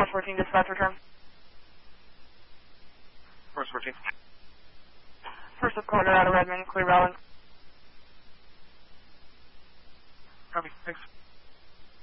Force 14, dispatch return. Force 14. First up corner out of Redmond, clear Rollins. Copy, thanks.